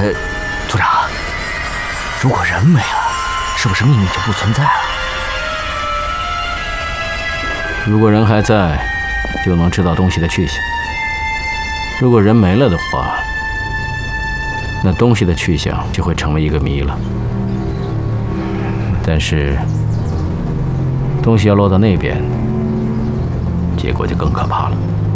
组长，如果人没了，是不是秘密就不存在了？ 如果人还在，就能知道东西的去向；如果人没了的话，那东西的去向就会成为一个谜了。但是，东西要落到那边，结果就更可怕了。